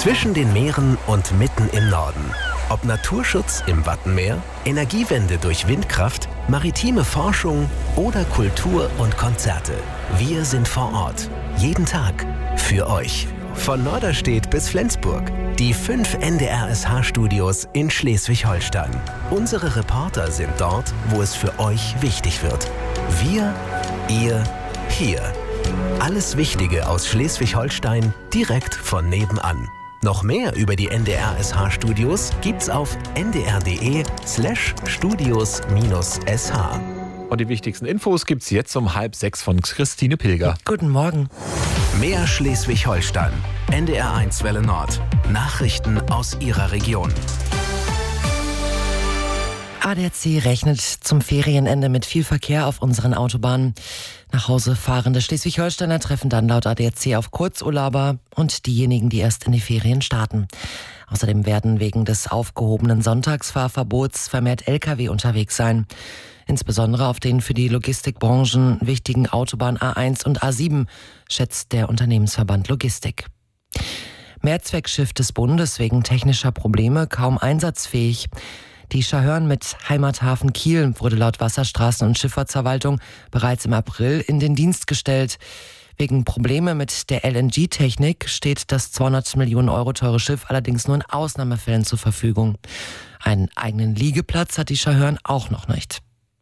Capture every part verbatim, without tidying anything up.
Zwischen den Meeren und mitten im Norden. Ob Naturschutz im Wattenmeer, Energiewende durch Windkraft, maritime Forschung oder Kultur und Konzerte. Wir sind vor Ort. Jeden Tag. Für euch. Von Norderstedt bis Flensburg. Die fünf N D R S H-Studios in Schleswig-Holstein. Unsere Reporter sind dort, wo es für euch wichtig wird. Wir, ihr, hier. Alles Wichtige aus Schleswig-Holstein direkt von nebenan. Noch mehr über die N D R S H-Studios gibt's auf ndr.de slash studios minus sh. Und die wichtigsten Infos gibt's jetzt um halb sechs von Christine Pilger. Guten Morgen. Mehr Schleswig-Holstein. N D R eins Welle Nord. Nachrichten aus Ihrer Region. A D A C rechnet zum Ferienende mit viel Verkehr auf unseren Autobahnen. Nach Hause fahrende Schleswig-Holsteiner treffen dann laut A D A C auf Kurzurlauber und diejenigen, die erst in die Ferien starten. Außerdem werden wegen des aufgehobenen Sonntagsfahrverbots vermehrt L K W unterwegs sein. Insbesondere auf den für die Logistikbranchen wichtigen Autobahn A eins und A sieben, schätzt der Unternehmensverband Logistik. Mehrzweckschiff des Bundes wegen technischer Probleme kaum einsatzfähig. Die Schahörn mit Heimathafen Kiel wurde laut Wasserstraßen- und Schifffahrtsverwaltung bereits im April in den Dienst gestellt. Wegen Probleme mit der L N G-Technik steht das zweihundert Millionen Euro teure Schiff allerdings nur in Ausnahmefällen zur Verfügung. Einen eigenen Liegeplatz hat die Schahörn auch noch nicht.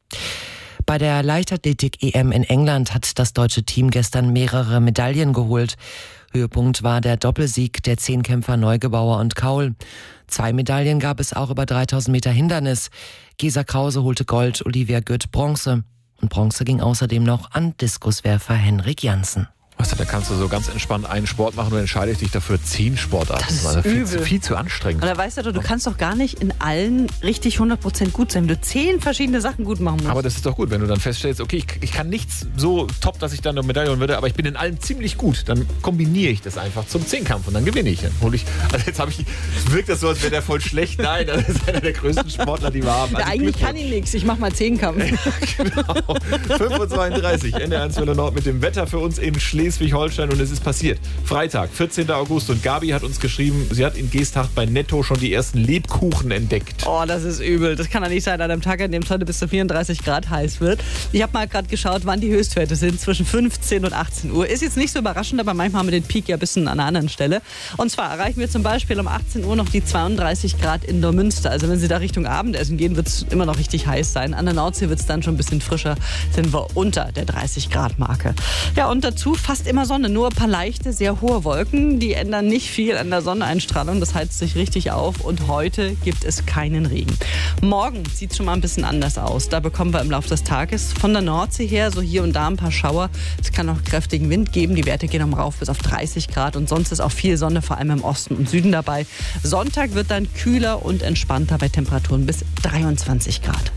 Bei der Leichtathletik-E M in England hat das deutsche Team gestern mehrere Medaillen geholt. Höhepunkt war der Doppelsieg der Zehnkämpfer Neugebauer und Kaul. Zwei Medaillen gab es auch über dreitausend Meter Hindernis. Gesa Krause holte Gold, Olivia Gütt Bronze. Und Bronze ging außerdem noch an Diskuswerfer Henrik Janssen. Weißt du, da kannst du so ganz entspannt einen Sport machen und entscheidest dich dafür, zehn Sportarten Das zu ist machen. Viel, übel. zu- viel zu anstrengend. Und da weißt du doch, du kannst doch gar nicht in allen richtig hundert Prozent gut sein, wenn du zehn verschiedene Sachen gut machen musst. Aber das ist doch gut, wenn du dann feststellst, okay, ich, ich kann nichts so top, dass ich dann eine Medaille holen würde, aber ich bin in allem ziemlich gut. Dann kombiniere ich das einfach zum Zehnkampf und dann gewinne ich. Dann hole ich, also jetzt habe ich, wirkt das so, als wäre der voll schlecht. Nein, das ist einer der größten Sportler, die wir haben. ja, Also eigentlich kann Glückwunsch. ich nichts, ich mach mal Zehnkampf. Genau. fünf Uhr zweiunddreißig, N D R eins Welle Nord mit dem Wetter für uns in Schleswig-Holstein und es ist passiert. Freitag, vierzehnten August und Gabi hat uns geschrieben, sie hat in Geesthacht bei Netto schon die ersten Lebkuchen entdeckt. Oh, das ist übel. Das kann doch nicht sein an einem Tag, an dem es heute bis zu vierunddreißig Grad heiß wird. Ich habe mal gerade geschaut, wann die Höchstwerte sind, zwischen fünfzehn und achtzehn Uhr. Ist jetzt nicht so überraschend, aber manchmal haben wir den Peak ja ein bisschen an einer anderen Stelle. Und zwar erreichen wir zum Beispiel um achtzehn Uhr noch die zweiunddreißig Grad in Neumünster. Also wenn Sie da Richtung Abendessen gehen, wird es immer noch richtig heiß sein. An der Nordsee wird es dann schon ein bisschen frischer, sind wir unter der dreißig Grad Marke. Ja, und dazu fast immer Sonne, nur ein paar leichte, sehr hohe Wolken. Die ändern nicht viel an der Sonneneinstrahlung, das heizt sich richtig auf und heute gibt es keinen Regen. Morgen sieht es schon mal ein bisschen anders aus. Da bekommen wir im Laufe des Tages von der Nordsee her so hier und da ein paar Schauer. Es kann auch kräftigen Wind geben, die Werte gehen rauf bis auf dreißig Grad und sonst ist auch viel Sonne, vor allem im Osten und Süden dabei. Sonntag wird dann kühler und entspannter bei Temperaturen bis dreiundzwanzig Grad.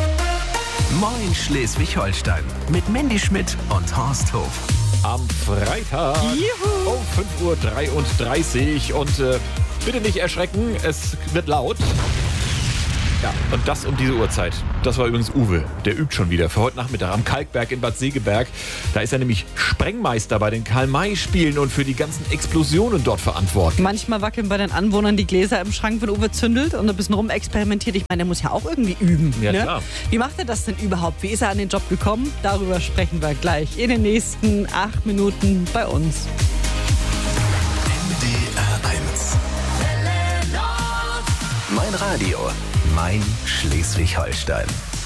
Moin Schleswig-Holstein mit Mandy Schmidt und Horst Hof. Am Freitag Juhu. um fünf Uhr dreiunddreißig und äh, bitte nicht erschrecken, es wird laut. Ja, und das um diese Uhrzeit. Das war übrigens Uwe, der übt schon wieder für heute Nachmittag am Kalkberg in Bad Segeberg. Da ist er nämlich Sprengmeister bei den Karl-May-Spielen und für die ganzen Explosionen dort verantwortlich. Manchmal wackeln bei den Anwohnern die Gläser im Schrank, wenn Uwe zündelt und ein bisschen rumexperimentiert. Ich meine, der muss ja auch irgendwie üben. Ja, ne? klar. Wie macht er das denn überhaupt? Wie ist er an den Job gekommen? Darüber sprechen wir gleich in den nächsten acht Minuten bei uns. N D R eins. Mein Radio, mein Schleswig-Holstein.